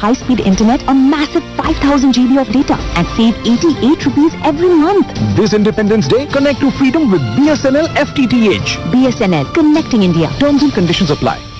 high-speed internet on massive 5000 GB of data and save 88 rupees every month. This Independence Day, connect to freedom with BSNL FTTH. BSNL, connecting India. Terms and conditions apply.